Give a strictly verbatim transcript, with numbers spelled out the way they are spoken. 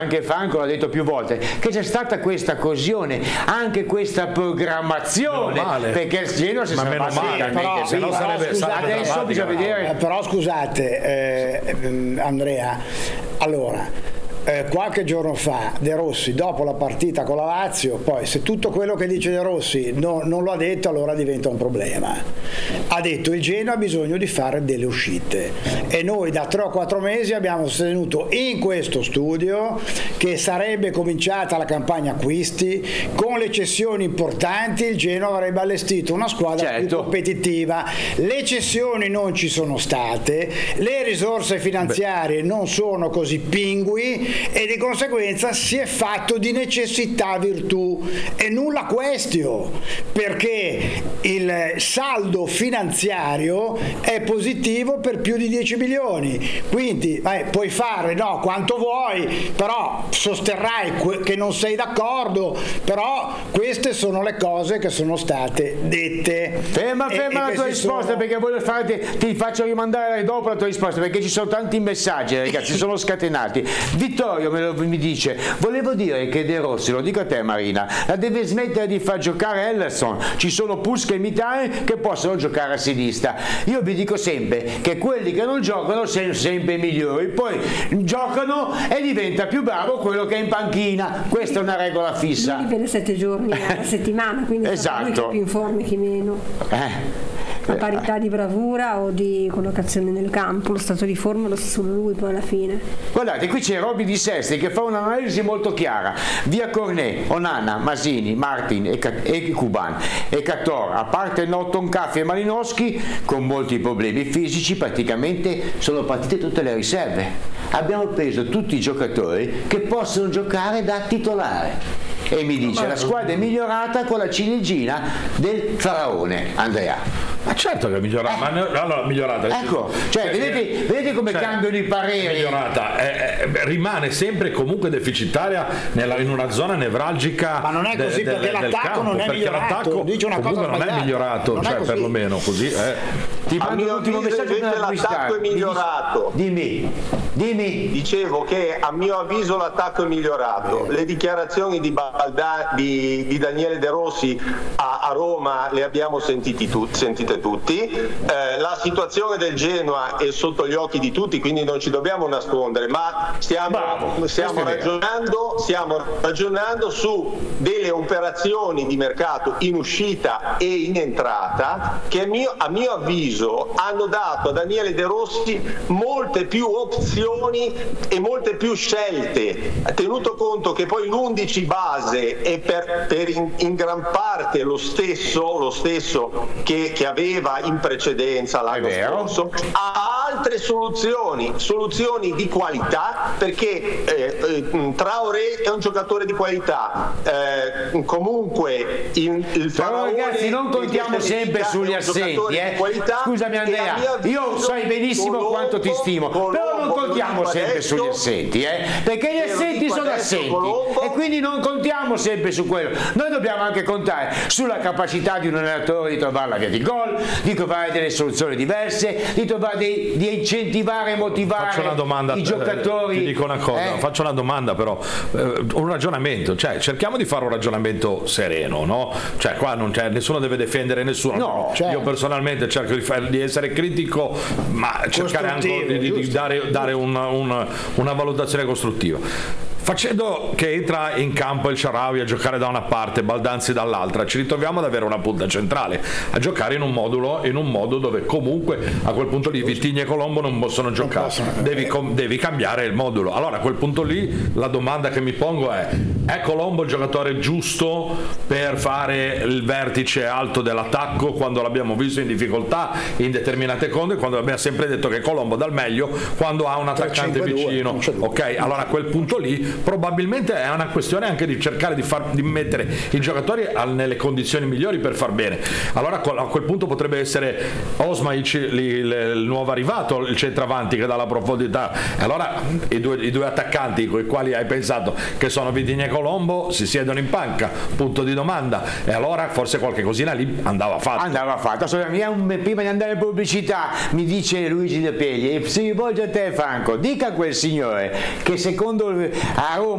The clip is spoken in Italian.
anche Franco l'ha detto più volte, che c'è stata questa coesione, anche questa programmazione, perché il Genoa si sarà però, se no sarebbe, sarebbe adesso bisogna vedere. Però scusate eh, Andrea, allora Eh, qualche giorno fa De Rossi, dopo la partita con la Lazio, poi se tutto quello che dice De Rossi no, non lo ha detto, allora diventa un problema. Ha detto il Genoa ha bisogno di fare delle uscite e noi da tre o quattro mesi abbiamo sostenuto in questo studio che sarebbe cominciata la campagna acquisti, con le cessioni importanti il Genoa avrebbe allestito una squadra certo. più competitiva. Le cessioni non ci sono state, le risorse finanziarie Beh. non sono così pingui e di conseguenza si è fatto di necessità virtù e nulla questio, perché il saldo finanziario è positivo per più di dieci milioni, quindi eh, puoi fare no, quanto vuoi, però sosterrai que- che non sei d'accordo, però queste sono le cose che sono state dette. Ferma, e, ferma e la tua risposta sono... perché voglio farti, ti faccio rimandare dopo la tua risposta perché ci sono tanti messaggi, ragazzi, sono scatenati. Vittorio me lo, mi dice, volevo dire che De Rossi, lo dico a te Marina, la deve smettere di far giocare Ellerson, ci sono Puskas e Mkhitaryan che possono giocare a sinistra. Io vi dico sempre che quelli che non giocano sono sempre i migliori, poi giocano e diventa più bravo quello che è in panchina, questa è una regola fissa. Lui per sette giorni alla settimana, quindi esatto. più in forma che meno. Eh. A parità di bravura o di collocazione nel campo, lo stato di forma lo stesso lui poi alla fine. Guardate, qui c'è Roby Di Sesti che fa un'analisi molto chiara. Via Cornet, Onana, Masini, Martin e, e Kuban e Cator, a parte Norton, Caffi e Malinowski, con molti problemi fisici, praticamente sono partite tutte le riserve. Abbiamo preso tutti i giocatori che possono giocare da titolare. E mi dice, la squadra è migliorata con la ciliegina del faraone, Andrea. Ma certo che è migliorata, eh. ma allora migliorata. Ecco, cioè, cioè vedete, vedete come cioè, cambiano i pareri. Migliorata, eh, eh, rimane sempre comunque deficitaria nella, in una zona nevralgica. Ma non è così de, perché de, l'attacco campo, non è perché migliorato. L'attacco dice una cosa non è migliorato, non cioè è perlomeno così. Eh. Ti mando l'ultimo messaggio per l'attacco è migliorato. Dimmi, dimmi. Dicevo che a mio avviso l'attacco è migliorato. Le dichiarazioni di, Balda, di, di Daniele De Rossi a, a Roma le abbiamo sentiti tu, sentite tutti. Eh, la situazione del Genoa è sotto gli occhi di tutti, quindi non ci dobbiamo nascondere, ma stiamo, Bravo, stiamo, ragionando, stiamo ragionando su delle operazioni di mercato in uscita e in entrata che a mio, a mio avviso hanno dato a Daniele De Rossi molte più opzioni e molte più scelte, tenuto conto che poi l'undici base è per, per in, in gran parte lo stesso, lo stesso che, che aveva in precedenza l'anno scorso, ha altre soluzioni, soluzioni di qualità, perché eh, eh, Traoré è un giocatore di qualità, eh, comunque il, il però ragazzi non contiamo sempre sugli assenti, eh. Scusami Andrea, io sai benissimo Colombo, quanto ti stimo, Colombo, però non contiamo sempre adesso, sugli assenti, eh. perché gli assenti sono assenti Colombo, e quindi non contiamo sempre su quello. Noi dobbiamo anche contare sulla capacità di un allenatore di trovare la via di gol, di trovare delle soluzioni diverse, di trovare dei, di incentivare e motivare faccio una domanda, i giocatori. Ti dico una cosa, eh? faccio una domanda però, eh, un ragionamento, cioè cerchiamo di fare un ragionamento sereno, no? Cioè qua non c'è, nessuno deve difendere nessuno. No, certo. Io personalmente cerco di, fare, di essere critico, ma cercare anche di, di dare, dare una, una, una valutazione costruttiva. Facendo che entra in campo il Shaarawy a giocare da una parte, Baldanzi dall'altra, ci ritroviamo ad avere una punta centrale, a giocare in un modulo, in un modo dove comunque a quel punto lì Vitigna e Colombo non possono giocare, non possono. Devi, com- devi cambiare il modulo. Allora a quel punto lì la domanda che mi pongo è: è Colombo il giocatore giusto per fare il vertice alto dell'attacco quando l'abbiamo visto in difficoltà in determinate conde, quando abbiamo sempre detto che Colombo dà il meglio quando ha un attaccante vicino? Ok, allora a quel punto lì probabilmente è una questione anche di cercare di, far, di mettere i giocatori al, nelle condizioni migliori per far bene. Allora a quel punto potrebbe essere Osmaic il, il, il nuovo arrivato, il centravanti che dà la profondità. Allora i due, i due attaccanti con i quali hai pensato che sono Vitigna e Colombo si siedono in panca, punto di domanda, e allora forse qualche cosina lì andava fatta. Andava fatta. Prima di andare in pubblicità mi dice Luigi De Pegli, si rivolge a te Franco, dica a quel signore che secondo a Roma